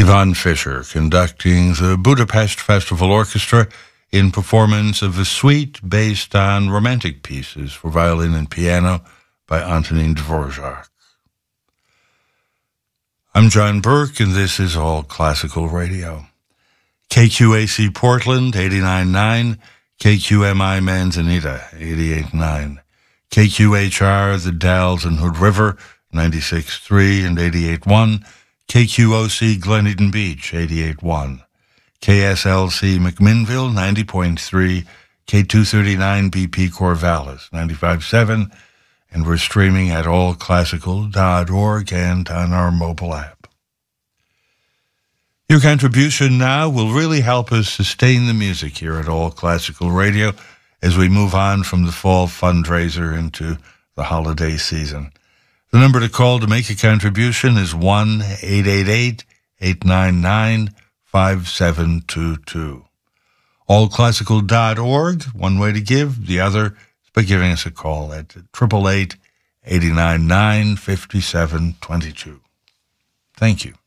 Yvonne Fischer conducting the Budapest Festival Orchestra in performance of a suite based on romantic pieces for violin and piano by Antonin Dvorak. I'm John Burke, and this is All Classical Radio. KQAC Portland, 89.9, KQMI Manzanita, 88.9, KQHR, The Dalles and Hood River, 96.3 and 88.1, KQOC Gleneden Beach, 88.1, KSLC McMinnville, 90.3, K239 BP Corvallis, 95.7, and we're streaming at allclassical.org and on our mobile app. Your contribution now will really help us sustain the music here at All Classical Radio as we move on from the fall fundraiser into the holiday season. The number to call to make a contribution is 1-888-899-5722. Allclassical.org, one way to give. The other is by giving us a call at 888-899-5722. Thank you.